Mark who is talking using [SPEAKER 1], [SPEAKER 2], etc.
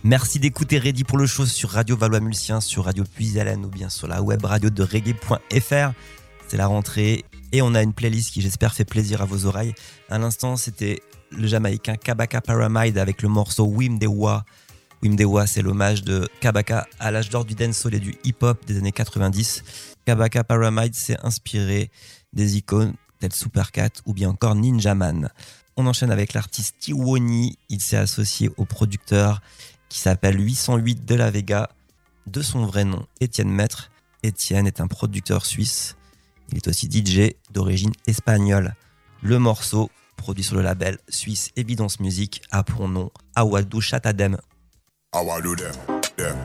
[SPEAKER 1] Merci d'écouter Ready pour le show sur Radio Valois-Mulsien, sur Radio Puisalène ou bien sur la web radio de reggae.fr. C'est la rentrée et on a une playlist qui j'espère fait plaisir à vos oreilles. À l'instant, c'était le Jamaïcain Kabaka Pyramide avec le morceau Wimdewa. Wimdewa, c'est l'hommage de Kabaka à l'âge d'or du dancehall et du hip-hop des années 90. Kabaka Pyramide s'est inspiré des icônes telles Supercat ou bien encore Ninjaman. On enchaîne avec l'artiste Tiwoni. Il s'est associé au producteur qui s'appelle 808 de la Vega, de son vrai nom Étienne Maître. Étienne est un producteur suisse. Il est aussi DJ d'origine espagnole. Le morceau, produit sur le label suisse Evidence Music, a pour nom Awadou Chatadem.
[SPEAKER 2] Awadou dem.